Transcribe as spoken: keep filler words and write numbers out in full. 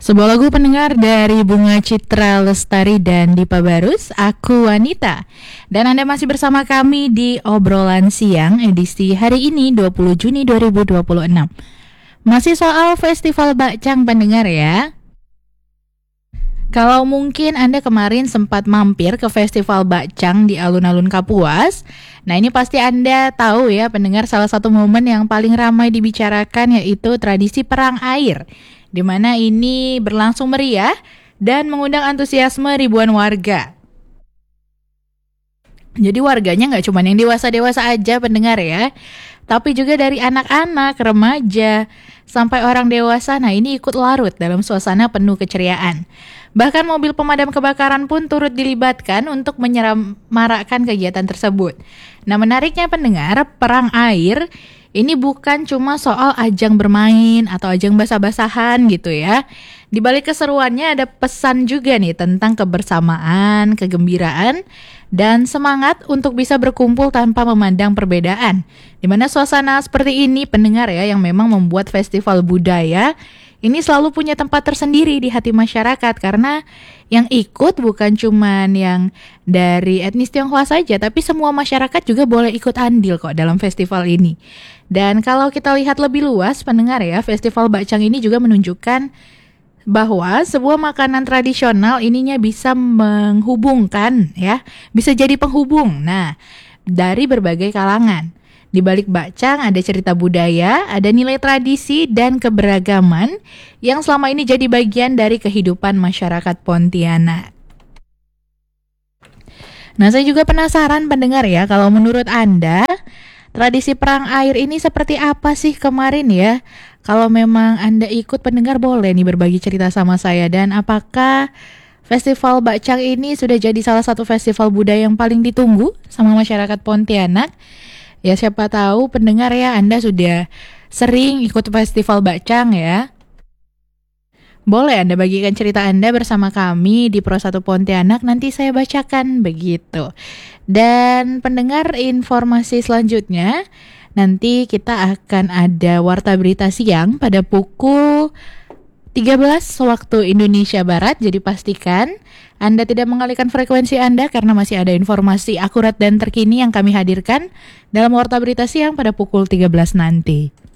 Sebuah lagu pendengar dari Bunga Citra Lestari dan Dipa Barus, Aku Wanita. Dan Anda masih bersama kami di Obrolan Siang edisi hari ini dua puluh Juni dua ribu dua puluh enam. Masih soal Festival Bakcang pendengar ya. Kalau mungkin Anda kemarin sempat mampir ke Festival Bakcang di alun-alun Kapuas, nah ini pasti Anda tahu ya pendengar, salah satu momen yang paling ramai dibicarakan yaitu tradisi perang air, di mana ini berlangsung meriah dan mengundang antusiasme ribuan warga. Jadi warganya nggak cuma yang dewasa-dewasa aja pendengar ya, tapi juga dari anak-anak, remaja, sampai orang dewasa. Nah ini ikut larut dalam suasana penuh keceriaan. Bahkan mobil pemadam kebakaran pun turut dilibatkan untuk menyemarakkan kegiatan tersebut. Nah menariknya pendengar, perang air ini bukan cuma soal ajang bermain atau ajang basah-basahan gitu ya. Di balik keseruannya ada pesan juga nih tentang kebersamaan, kegembiraan, dan semangat untuk bisa berkumpul tanpa memandang perbedaan. Dimana suasana seperti ini pendengar ya yang memang membuat festival budaya ini selalu punya tempat tersendiri di hati masyarakat, karena yang ikut bukan cuman yang dari etnis Tionghoa saja, tapi semua masyarakat juga boleh ikut andil kok dalam festival ini. Dan kalau kita lihat lebih luas pendengar ya, Festival Bakcang ini juga menunjukkan bahwa sebuah makanan tradisional ininya bisa menghubungkan ya, bisa jadi penghubung. Nah, dari berbagai kalangan. Di balik bakcang ada cerita budaya, ada nilai tradisi dan keberagaman yang selama ini jadi bagian dari kehidupan masyarakat Pontianak. Nah, saya juga penasaran pendengar ya, kalau menurut Anda tradisi perang air ini seperti apa sih kemarin ya? Kalau memang Anda ikut pendengar boleh nih berbagi cerita sama saya. Dan apakah Festival Bakcang ini sudah jadi salah satu festival budaya yang paling ditunggu sama masyarakat Pontianak? Ya siapa tahu pendengar ya Anda sudah sering ikut Festival Bakcang ya. Boleh Anda bagikan cerita Anda bersama kami di Pro satu Pontianak, nanti saya bacakan begitu. Dan pendengar, informasi selanjutnya nanti kita akan ada Warta Berita Siang pada pukul tiga belas waktu Indonesia Barat. Jadi pastikan Anda tidak mengalihkan frekuensi Anda karena masih ada informasi akurat dan terkini yang kami hadirkan dalam Warta Berita Siang pada pukul tiga belas nanti.